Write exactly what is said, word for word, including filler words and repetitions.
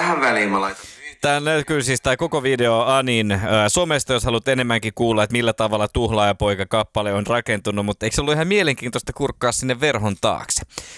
tähän väliin mä laitan. Tämä näkyy siis tämä koko video Anin äh, somesta, jos haluat enemmänkin kuulla, että millä tavalla Tuhlaajapoika-kappale on rakentunut, mutta eikö se ollut ihan mielenkiintoista kurkkaa sinne verhon taakse?